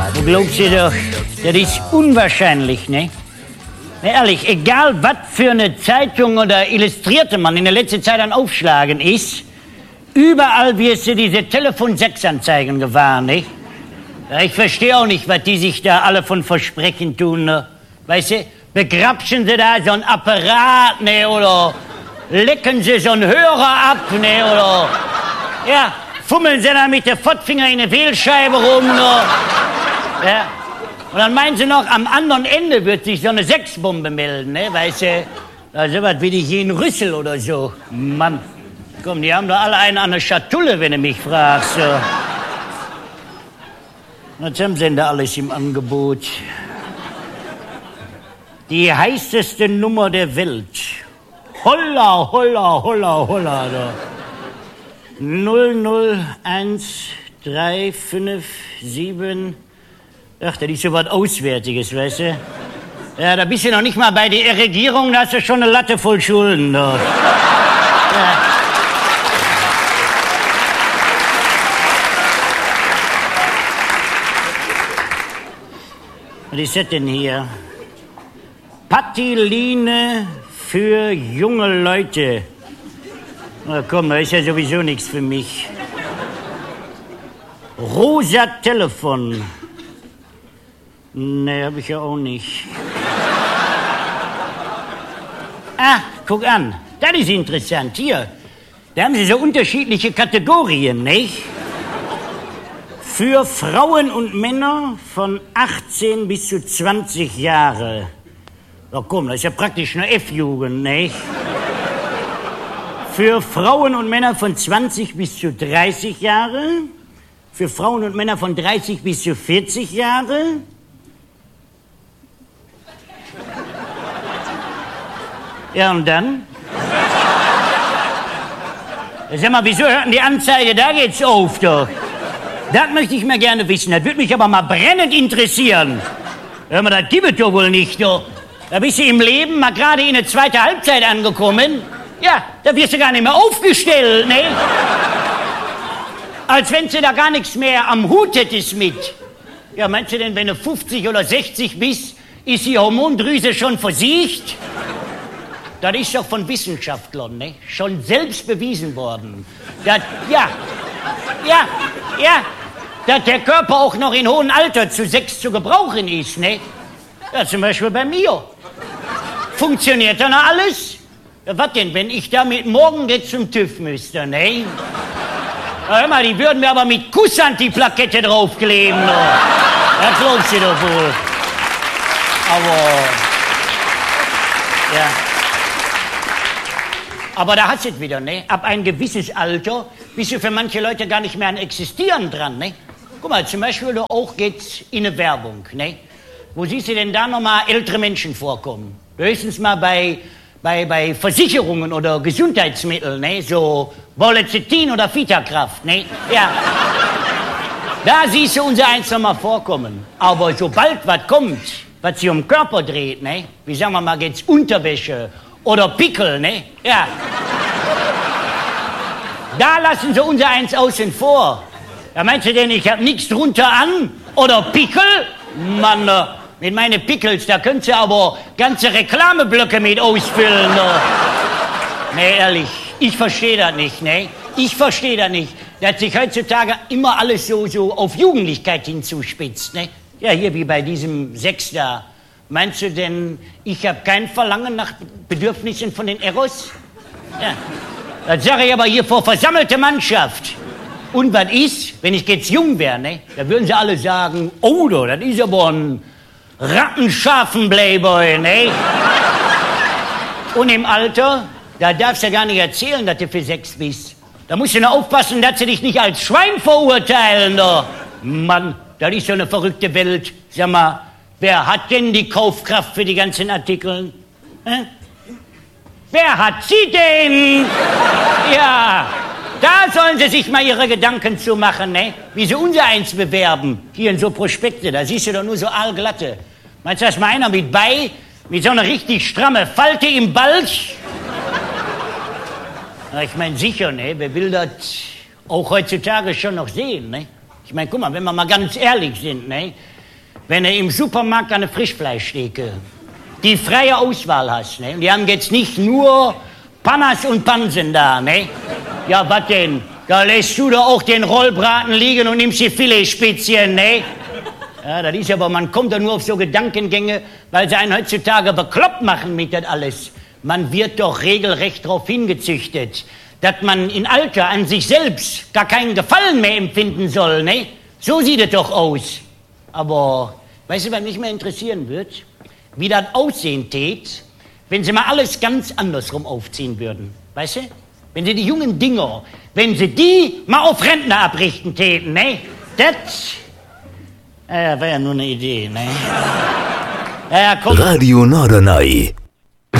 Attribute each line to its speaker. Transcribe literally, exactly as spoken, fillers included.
Speaker 1: Du glaubst dir doch, das ist unwahrscheinlich, ne? Na ehrlich, egal was für eine Zeitung oder Illustrierte man in der letzten Zeit an Aufschlagen ist, überall wirst du diese Telefon-sechs-Anzeigen gewahr, ne? Ja, ich verstehe auch nicht, was die sich da alle von Versprechen tun, ne? Weißt du, begrapschen sie da so ein Apparat, ne? Oder lecken sie so einen Hörer ab, ne? Oder, ja, fummeln sie da mit der Pfottfinger in der Wählscheibe rum, ne? Ja. Und dann meinen sie noch, am anderen Ende wird sich so eine Sechsbombe melden, ne? Weißt du, da so was wie die hier in Rüssel oder so. Mann, komm, die haben doch alle einen an der Schatulle, wenn du mich fragst, so. Was haben sie denn da alles im Angebot? Die heißeste Nummer der Welt. Holla, holla, holla, holla. Da. null null eins drei fünf sieben. Ach, das ist so was Auswärtiges, weißt du? Ja, da bist du noch nicht mal bei der Regierung, da hast du schon eine Latte voll Schulden. Da. Ja. Was ist das denn hier? Patiline für junge Leute. Na komm, das ist ja sowieso nichts für mich. Rosa Telefon. Nee, hab ich ja auch nicht. Ah, guck an. Das ist interessant. Hier, da haben sie so unterschiedliche Kategorien, nicht? Für Frauen und Männer von achtzehn bis zu zwanzig Jahre. Na komm, das ist ja praktisch eine F-Jugend, nicht? Für Frauen und Männer von zwanzig bis zu dreißig Jahre. Für Frauen und Männer von dreißig bis zu vierzig Jahre. Ja, und dann? Sag mal, wieso hört denn die Anzeige, da geht's auf, doch? Das möchte ich mir gerne wissen, das würde mich aber mal brennend interessieren. Hör mal, das gibt es doch wohl nicht, doch. Da bist du im Leben mal gerade in eine zweite Halbzeit angekommen. Ja, da wirst du gar nicht mehr aufgestellt, ne? Als wenn du da gar nichts mehr am Hut hättest mit. Ja, meinst du denn, wenn du fünfzig oder sechzig bist, ist die Hormondrüse schon versiegt? Das ist doch von Wissenschaftlern, ne? Schon selbst bewiesen worden. Das, ja, ja, ja, dass der Körper auch noch in hohem Alter zu Sex zu gebrauchen ist, ne? Ja, zum Beispiel bei mir. Funktioniert dann alles? Ja, was denn, wenn ich damit morgen jetzt zum TÜV müsste, ne? Ja, hör mal, die würden mir aber mit Kusshand die Plakette draufkleben, ne? Das glaubst du doch wohl. Aber, ja. Aber da hast du es wieder, ne? Ab ein gewisses Alter bist du für manche Leute gar nicht mehr an Existieren dran, ne? Guck mal, zum Beispiel du auch geht's in eine Werbung, ne? Wo siehst du denn da nochmal ältere Menschen vorkommen? Höchstens mal bei, bei, bei Versicherungen oder Gesundheitsmitteln, ne? So Bolezetin oder Vitakraft, ne? Ja. Da siehst du unser eins nochmal vorkommen. Aber sobald was kommt, was sich um den Körper dreht, ne? Wie sagen wir mal, geht's Unterwäsche oder Pickel, ne? Ja. Da lassen sie unser eins außen vor. Ja, meinst du denn, ich hab nichts drunter an? Oder Pickel? Mann, äh, mit meinen Pickels, da könnt ihr aber ganze Reklameblöcke mit ausfüllen. Äh. Nee, ehrlich, ich verstehe das nicht, ne? Ich verstehe das nicht, dass sich heutzutage immer alles so, so auf Jugendlichkeit hinzuspitzt, ne? Ja, hier wie bei diesem Sex da. Meinst du denn, ich habe kein Verlangen nach Bedürfnissen von den Eros? Ja. Das sage ich aber hier vor versammelte Mannschaft. Und was ist, wenn ich jetzt jung wäre, ne? Da würden sie alle sagen, oh, das ist aber ein rattenscharfen Playboy, ne? Und im Alter, da darfst du ja gar nicht erzählen, dass du für Sex bist. Da musst du nur aufpassen, dass sie dich nicht als Schwein verurteilen, da. Mann, das ist so eine verrückte Welt. Sag mal, wer hat denn die Kaufkraft für die ganzen Artikel? Hä? Wer hat sie denn? Ja, da sollen sie sich mal ihre Gedanken zu machen, ne? Wie sie unser eins bewerben. Hier in so Prospekte, da siehst du doch nur so aalglatte. Meinst du, dass mal einer mit bei, mit so einer richtig stramme Falte im Balch? Na, ich meine sicher, ne? Wer will das auch heutzutage schon noch sehen, ne? Ich meine, guck mal, wenn wir mal ganz ehrlich sind, ne? wenn du im Supermarkt eine Frischfleischtheke die freie Auswahl hast, ne? Und die haben jetzt nicht nur Pannas und Pansen da, ne? Ja, was denn? Da lässt du doch auch den Rollbraten liegen und nimmst die Filetspitzchen, ne? Ja, das ist aber, man kommt da nur auf so Gedankengänge, weil sie einen heutzutage bekloppt machen mit das alles. Man wird doch regelrecht darauf hingezüchtet, dass man in Alter an sich selbst gar keinen Gefallen mehr empfinden soll, ne? So sieht es doch aus. Aber, weißt du, was mich mehr interessieren wird? Wie das aussehen tät, wenn sie mal alles ganz andersrum aufziehen würden. Weißt du? Wenn sie die jungen Dinger, wenn sie die mal auf Rentner abrichten täten, ne? Das äh, wäre ja nur eine Idee, ne? Ja, komm.
Speaker 2: Radio Norderney.